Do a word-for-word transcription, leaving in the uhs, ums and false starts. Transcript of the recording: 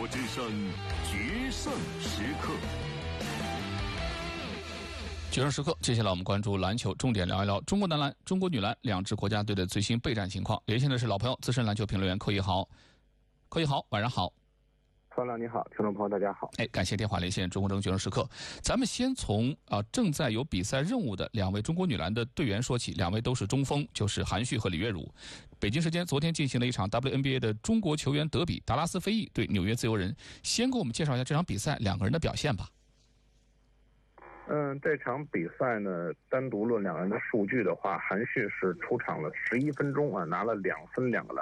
国之声决胜时刻。 决胜时刻，接下来我们关注篮球，重点聊一聊中国男篮、中国女篮两支国家队的最新备战情况。连线的是老朋友、资深篮球评论员寇一豪。寇一豪，晚上好。 方亮你好，听众朋友大家好。 哎，感谢电话连线中国争决胜时刻。咱们先从啊、呃、正在有比赛任务的两位中国女篮的队员说起，两位都是中锋，就是韩旭和李月茹。北京时间昨天进行了一场 W N B A 的中国球员德比，达拉斯飞翼对纽约自由人。先给我们介绍一下这场比赛两个人的表现吧。 嗯，这场比赛呢，单独论两人的数据的话，韩旭是出场了十一分钟啊，拿了两分两个篮